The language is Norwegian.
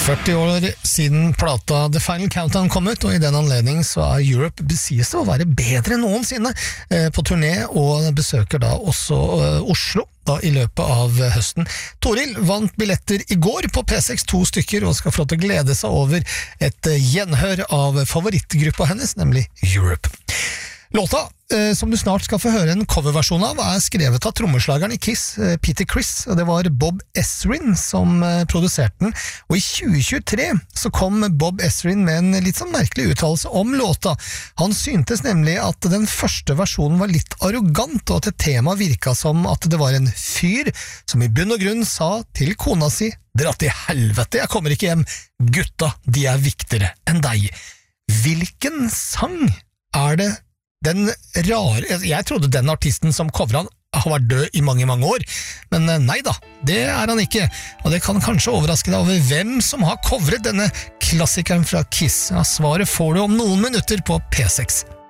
40 år siden plata The Final Countdown kom ut, og i den anledning så Europe besies det å være bedre enn noensinne på turné, og besøker da også Oslo da i løpet av høsten. Toril vant billetter i går på P6, 2 stykker, og skal få lov til å glede seg over et gjenhør av favorittgruppa hennes, nemlig Europe. Låta, som du snart skal få høre en coverversjon av, skrevet av trommeslageren i Kiss, Peter Criss, og det var Bob Ezrin som produserte den, og i 2023 så kom Bob Ezrin med en litt sånn merkelig uttalelse om låta. Han syntes nemlig at den første versjonen var litt arrogant, og at et tema virket som at det var en fyr som i bunn og grunn sa til kona si, «Dra til helvete, jeg kommer ikke hjem, gutta, de er viktigere enn deg». Hvilken sang det den rare, jeg trodde den artisten som coveret han har vært død i mange, mange år, men nei da, det han ikke, og det kan kanskje overraske deg over hvem som har coveret denne klassikeren fra Kiss. Ja, svaret får du om noen minutter på P6.